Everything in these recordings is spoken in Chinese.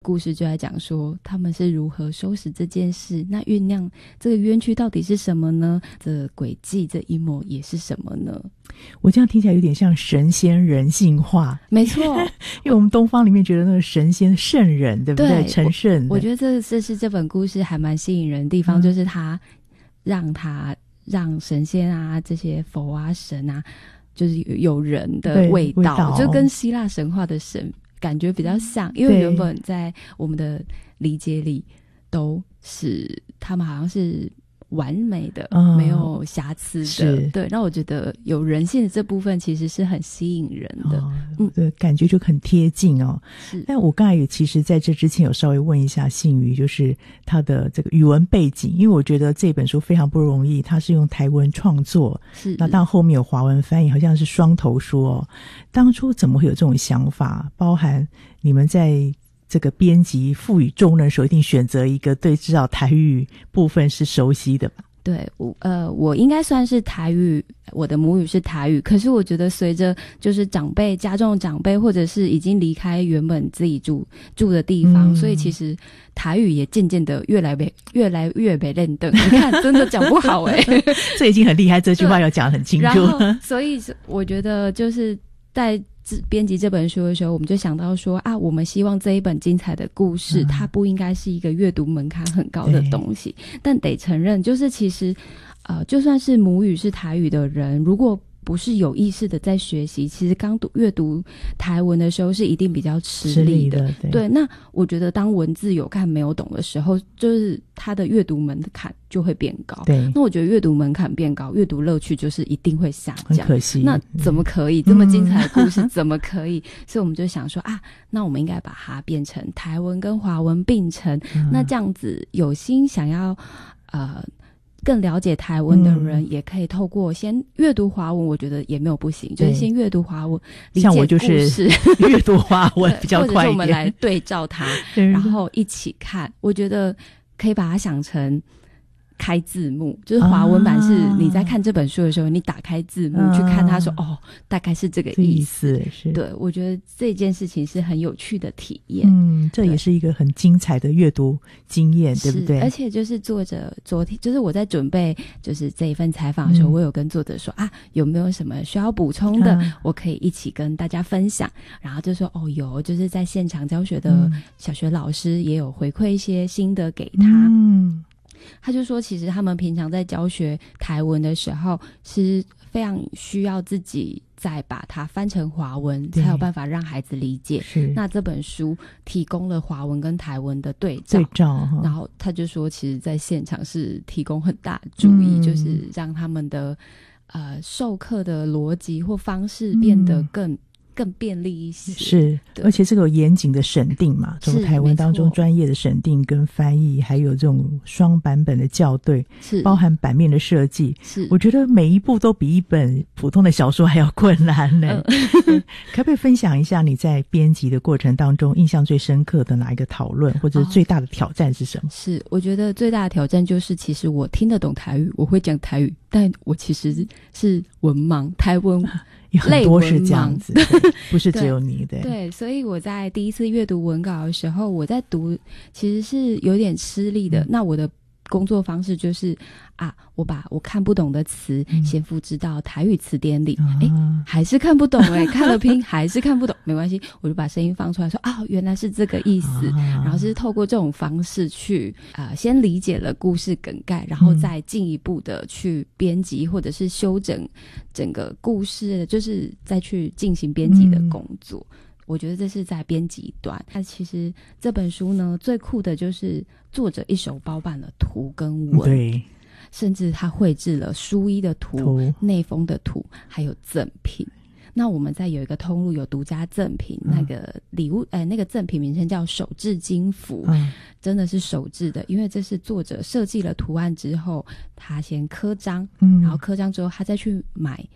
故事就在讲说他们是如何收拾这件事，那酝酿这个冤屈到底是什么呢？这诡计这阴谋也是什么呢？ 我这样听起来有点像神仙人性化。 没错因为我们东方里面觉得那个神仙圣人，对不对？成圣的。 我觉得这是这本故事还蛮吸引人的地方，就是他让神仙啊这些佛啊神啊就是有人的味道，就跟希腊神话的神感觉比较像，因为原本在我们的理解里都是他们好像是完美的，没有瑕疵的。对，那我觉得有人性的这部分其实是很吸引人的， 感觉就很贴近哦。但我刚才也其实在这之前有稍微问一下信瑜，就是他的这个语文背景，因为我觉得这本书非常不容易，他是用台文创作，那当然后面有华文翻译，好像是双头书哦。当初怎么会有这种想法？包含你们在这个编辑赋予重任的时候，一定选择一个对至少台语部分是熟悉的吧？ 对，我应该算是台语，我的母语是台语，可是我觉得随着就是家中的长辈或者是已经离开原本自己住的地方，所以其实台语也渐渐的越来越没认得。你看，真的讲不好这已经很厉害，这句话要讲得很清楚。 然后，所以我觉得就是在编辑这本书的时候，我们就想到说啊，我们希望这一本精彩的故事，它不应该是一个阅读门槛很高的东西，但得承认，就是其实就算是母语是台语的人，如果不是有意识的在学习，其实刚阅读台文的时候是一定比较吃力的。对，那我觉得当文字有看没有懂的时候，就是它的阅读门槛就会变高。 对， 那我觉得阅读门槛变高，阅读乐趣就是一定会下降。 很可惜， 那怎么可以这么精彩的故事怎么可以？所以我们就想说啊，那我们应该把它变成台文跟华文并成，那这样子有心想要更了解台文的人，也可以透过先阅读华文，我觉得也没有不行，就是先阅读华文，理解故事，像我就是阅读华文比较快一点， 或者是我们来对照它，然后一起看。我觉得可以把它想成开字幕，就是华文版是你在看这本书的时候，你打开字幕去看它说大概是这个意思。 是， 对，我觉得这件事情是很有趣的体验。 这也是一个很精彩的阅读经验，对不对？ 而且就是作者昨天就是我在准备就是这一份采访的时候，我有跟作者说有没有什么需要补充的，我可以一起跟大家分享。然后就说有，就是在现场教学的小学老师也有回馈一些心得给他。他就说其实他们平常在教学台文的时候是非常需要自己再把它翻成华文，才有办法让孩子理解。那这本书提供了华文跟台文的对照，然后他就说其实在现场是提供很大的注意，就是让他们的授课的逻辑或方式变得更便利一些。是， 而且这个有严谨的审定嘛，从台文当中专业的审定跟翻译，还有这种双版本的校对，是包含版面的设计，是我觉得每一步都比一本普通的小说还要困难呢。可不可以分享一下你在编辑的过程当中印象最深刻的哪一个讨论，或者最大的挑战是什么？ 是，我觉得最大的挑战就是其实我听得懂台语，我会讲台语，但我其实是文盲，台文很多是这样子，不是只有你的。 对，所以我在第一次阅读文稿的时候，我在读其实是有点吃力的。那我的工作方式就是我把我看不懂的词先复制到台语词典里，还是看不懂看了拼还是看不懂，没关系，我就把声音放出来说原来是这个意思，然后是透过这种方式去先理解了故事梗概，然后再进一步的去编辑或者是修整整个故事，就是再去进行编辑的工作。我觉得这是在编辑端。那其实这本书呢，最酷的就是作者一手包办了图跟文，对，甚至他绘制了书衣的图、内封的图，还有赠品。那我们在有一个通路有独家赠品，那个礼物那个赠品名称叫手制金符，真的是手制的，因为这是作者设计了图案之后，他先刻章，然后刻章之后他再去买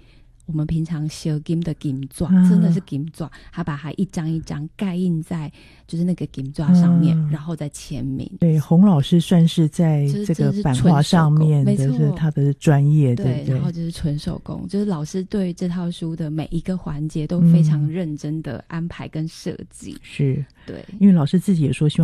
我们平常写金的金爪，真的是金爪，他把它一张一张盖印在就是那个金爪上面，然后再签名。 对，洪老师算是在这个版画上面的是他的专业，对不对？ 然后就是纯手工，就是老师对这套书的每一个环节都非常认真的安排跟设计。 是， 对， 因为老师自己也说希望